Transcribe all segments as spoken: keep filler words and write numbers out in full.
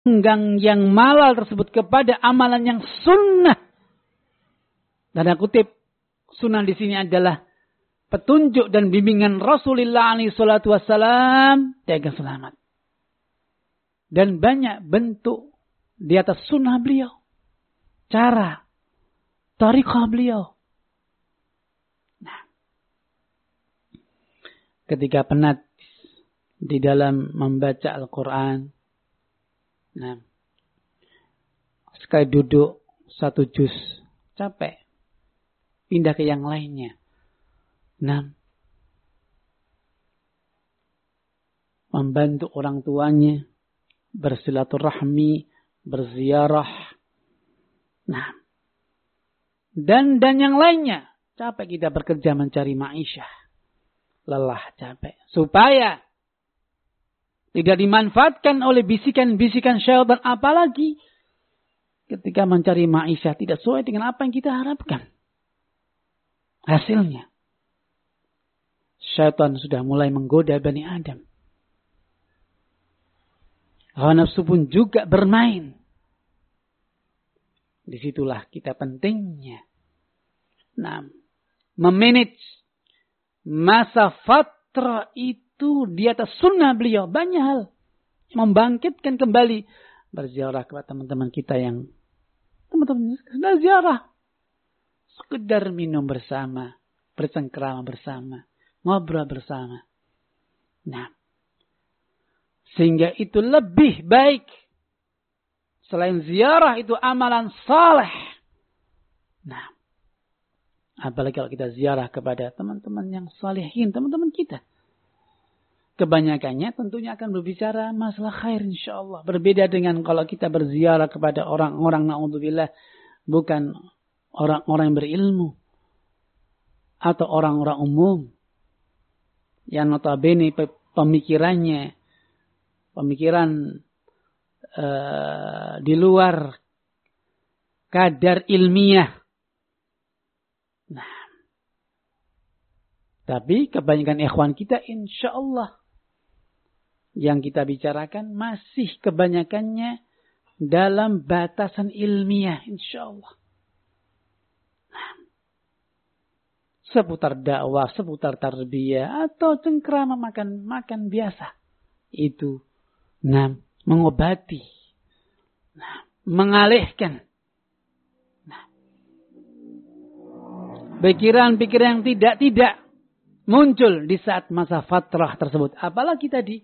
Enggang yang malal tersebut kepada amalan yang sunnah. Tanda kutip, sunnah di sini adalah petunjuk dan bimbingan Rasulullah alaihi salatu wassalam, dia akan selamat. Dan banyak bentuk di atas sunnah beliau. Cara, tariqah beliau. Nah, ketika penat di dalam membaca Al-Quran, nah, sekali duduk satu juz, capek. Pindah ke yang lainnya. Nah, membantu orang tuanya, bersilaturahmi, berziarah. Nah, dan dan yang lainnya. Capek kita bekerja mencari ma'isyah. Lelah, capek. Supaya tidak dimanfaatkan oleh bisikan-bisikan syaitan, apalagi ketika mencari ma'isyah tidak sesuai dengan apa yang kita harapkan. Hasilnya, syaitan sudah mulai menggoda Bani Adam. Hawa nafsu pun juga bermain. Disitulah kita pentingnya. Nah, memanage masa fatra itu di atas sunnah beliau. Banyak hal. Membangkitkan kembali. Berziarah kepada teman-teman kita yang teman-teman sudah ziarah. Sekedar minum bersama. Bersengkrama bersama. Ngobrol bersama. Nah. Sehingga itu lebih baik. Selain ziarah itu amalan saleh. Nah. Apalagi kalau kita ziarah kepada teman-teman yang salihin. Teman-teman kita. Kebanyakannya tentunya akan berbicara masalah khair insyaAllah. Berbeda dengan kalau kita berziarah kepada orang-orang na'udzubillah. Bukan orang-orang yang berilmu. Atau orang-orang umum. Yang notabene pemikirannya. Pemikiran uh, di luar kadar ilmiah. Nah. Tapi kebanyakan ikhwan kita insyaAllah. Yang kita bicarakan masih kebanyakannya dalam batasan ilmiah insyaAllah. Nah. Seputar dakwah, seputar tarbiyah, atau cengkrama makan-makan biasa. Itu, nah, mengobati, nah, mengalihkan. Nah, pikiran-pikiran yang tidak-tidak muncul di saat masa fatrah tersebut. Apalagi tadi,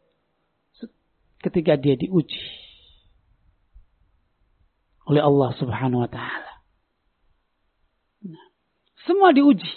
ketika dia diuji oleh Allah Subhanahu wa Ta'ala. Nah, semua diuji.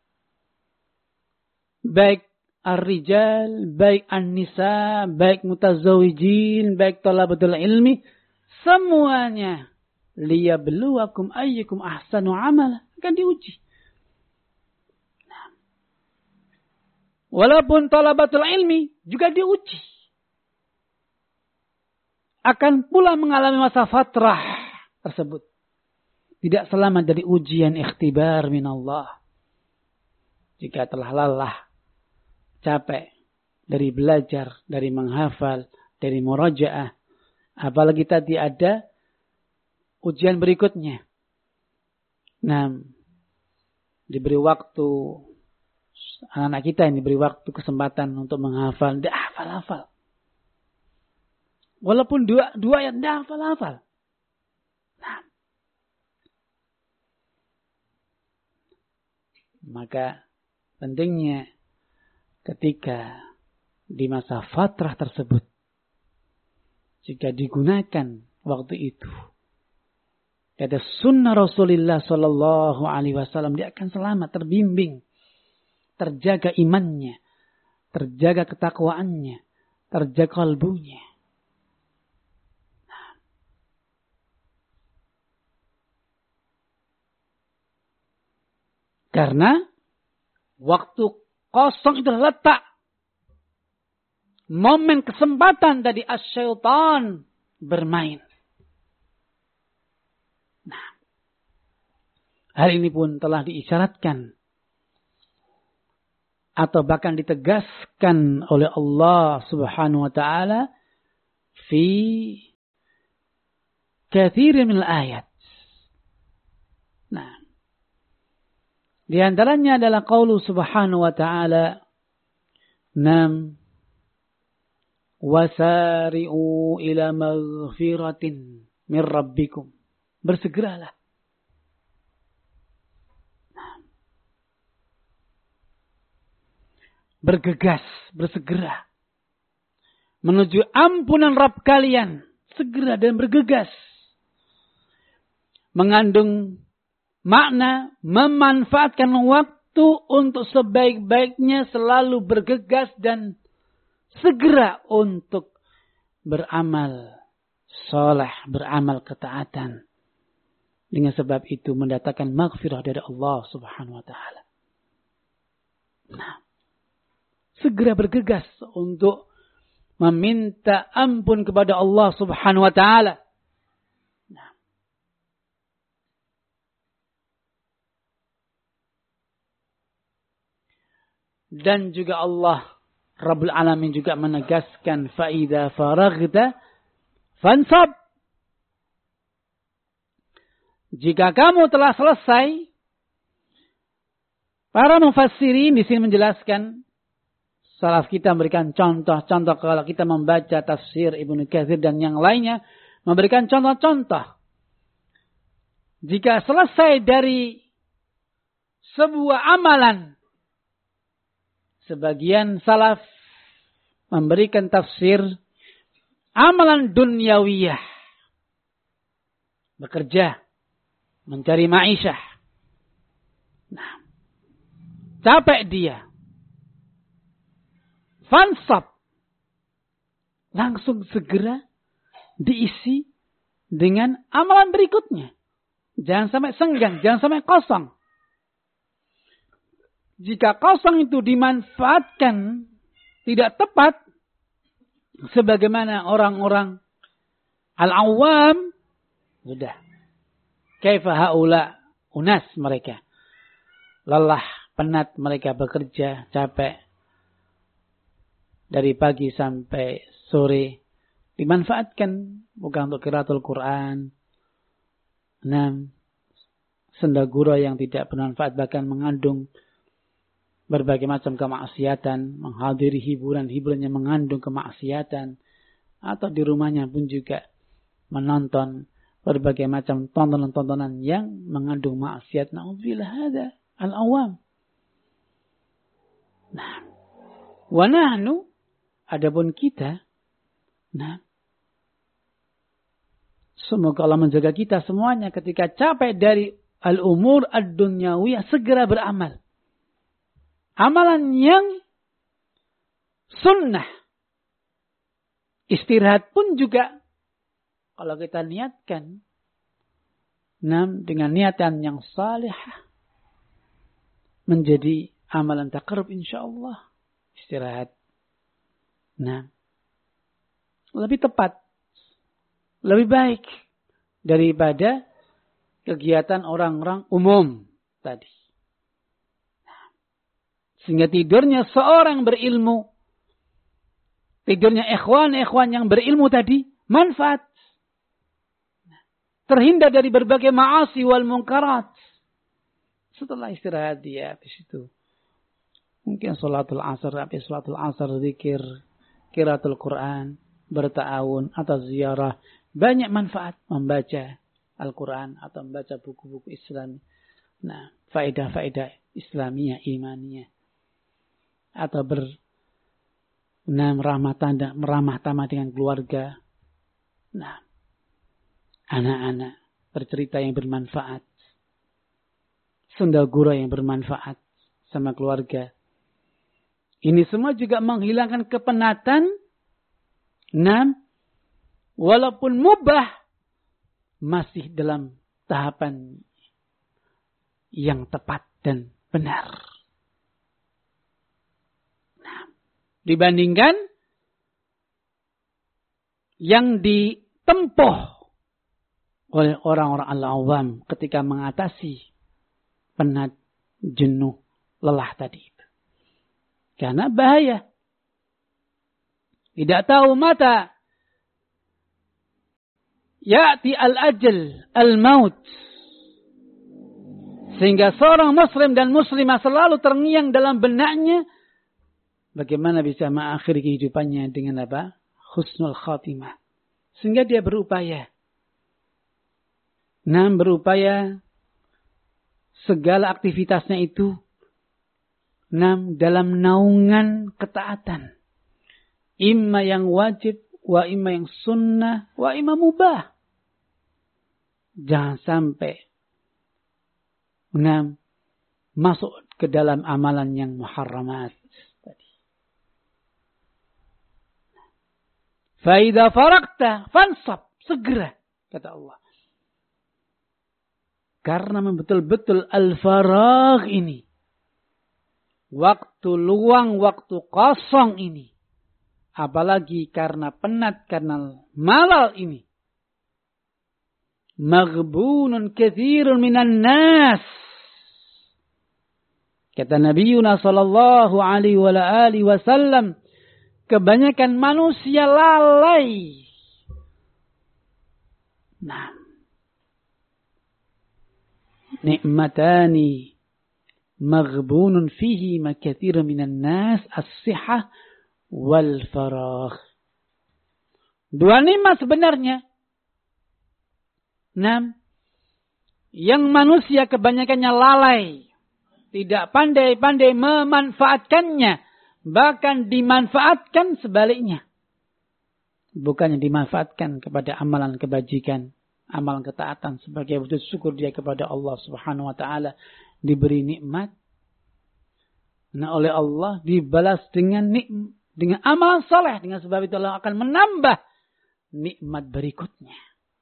Baik ar-rijal, baik an-nisa, baik mutazawijin, baik talabatul ilmi. Semuanya. Liyabluwakum ayyukum ahsanu amala. Akan diuji. Nah. Walaupun talabatul ilmi juga diuji. Akan pula mengalami masa fatrah tersebut. Tidak selamat dari ujian ikhtibar minallah. Jika telah lelah, capek dari belajar, dari menghafal, dari murajaah. Apalagi tadi ada ujian berikutnya. Nah, diberi waktu, anak-anak kita ini diberi waktu kesempatan untuk menghafal. Dia hafal-hafal. Walaupun dua, dua ayat, dia hafal-hafal. Nah, maka pentingnya ketika di masa fatrah tersebut, jika digunakan waktu itu, ada sunnah Rasulullah Sallallahu Alaihi Wasallam, dia akan selamat, terbimbing, terjaga imannya, terjaga ketakwaannya, terjaga kalbunya. Karena waktu kosong itu letak momen kesempatan tadi asyaitan bermain. Nah, hal ini pun telah diisyaratkan atau bahkan ditegaskan oleh Allah Subhanahu wa taala fi katsirin minal ayat. Nah, di antaranya adalah qaulu subhanahu wa ta'ala, nam wasari'u ila maghfiratin min rabbikum. Bersegeralah. Bergegas, bersegera menuju ampunan Rabb kalian. Segera dan bergegas. Mengandung makna memanfaatkan waktu untuk sebaik-baiknya, selalu bergegas dan segera untuk beramal soleh, beramal ketaatan. Dengan sebab itu mendatangkan maghfirah dari Allah Subhanahu wa ta'ala. Nah, segera bergegas untuk meminta ampun kepada Allah Subhanahu wa ta'ala. Nah. Dan juga Allah Rabbul Alamin juga menegaskan, فَإِذَا فَرَغْتَ فَانْصَبْ. Jika kamu telah selesai, para mufassirin di sini menjelaskan, salaf kita memberikan contoh-contoh kalau kita membaca tafsir Ibnu Katsir dan yang lainnya memberikan contoh-contoh. Jika selesai dari sebuah amalan, sebagian salaf memberikan tafsir amalan dunyawiyah, bekerja, mencari ma'isyah. Nah, capek dia, fansab, langsung segera diisi dengan amalan berikutnya. Jangan sampai senggang, jangan sampai kosong. Jika kosong itu dimanfaatkan tidak tepat, sebagaimana orang-orang al-awwam, sudah. Kaifa haula unas, mereka lelah, penat, mereka bekerja, capek. Dari pagi sampai sore dimanfaatkan bukan untuk qiraatul Quran. Enam, sendagura yang tidak bermanfaat bahkan mengandung berbagai macam kemaksiatan, menghadiri hiburan-hiburan yang mengandung kemaksiatan, atau di rumahnya pun juga menonton berbagai macam tontonan-tontonan yang mengandung maksiat. Na'udzubillah, hada al-awam. Nah, wa nahnu, adapun kita, nah, semoga Allah menjaga kita semuanya ketika capek dari al-umur ad-dunyawiyah, segera beramal. Amalan yang sunnah. Istirahat pun juga, kalau kita niatkan, nah, dengan niatan yang salihah, menjadi amalan taqarrub insyaallah. Istirahat. Nah, lebih tepat, lebih baik daripada kegiatan orang-orang umum tadi. Sehingga tidurnya seorang berilmu, tidurnya ikhwan-ikhwan yang berilmu tadi, manfaat. Terhindar dari berbagai ma'asi wal munkarat. Setelah istirahat dia di situ, mungkin salatul asar, habis salatul asar zikir, qiraatul Quran, berta'awun atau ziarah, banyak manfaat membaca Al-Quran atau membaca buku-buku Islam. Nah, faedah-faedah Islamiyah, imaniyah, atau ber nah, meramah tanda, meramah tamah dengan keluarga. Nah, anak-anak bercerita yang bermanfaat, sendagura yang bermanfaat sama keluarga. Ini semua juga menghilangkan kepenatan. Nah, walaupun mubah, masih dalam tahapan yang tepat dan benar. Nah, dibandingkan yang ditempuh oleh orang-orang al-awam ketika mengatasi penat, jenuh, lelah tadi itu. Karena bahaya. Tidak tahu mata ya'ti al-ajal, al-maut. Sehingga seorang muslim dan muslimah selalu terngiang dalam benaknya bagaimana bisa mengakhiri kehidupannya dengan apa? Husnul khatimah. Sehingga dia berupaya. Nah, berupaya segala aktivitasnya itu nah, dalam naungan ketaatan. Imma yang wajib, wa imma yang sunnah, wa imma mubah. Jangan sampai nah, masuk ke dalam amalan yang muharramat. Faida farakta fansab, segera kata Allah. Karena betul-betul al-faragh ini, waktu luang, waktu kosong ini, apalagi karena penat, karena malal ini, maghbunun katsirun minan nas. Kata Nabi Yunus sallallahu alaihi wa alihi wasallam, kebanyakan manusia lalai. Nah, nikmatani maghbunun fihi ma katsirun minan nas as-sihah wal faragh. Dua nikmat sebenarnya. Nah, yang manusia kebanyakannya lalai. Tidak pandai-pandai memanfaatkannya. Bahkan dimanfaatkan sebaliknya. Bukannya dimanfaatkan kepada amalan kebajikan. Amalan ketaatan sebagai wujud syukur dia kepada Allah subhanahu wa ta'ala. Diberi nikmat. Nah, oleh Allah dibalas dengan nikmat. Dengan amalan soleh. Dengan sebab itu Allah akan menambah nikmat berikutnya.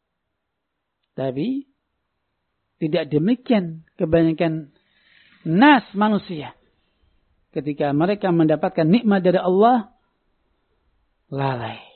Tapi tidak demikian kebanyakan nas manusia. Ketika mereka mendapatkan nikmat dari Allah, lalai.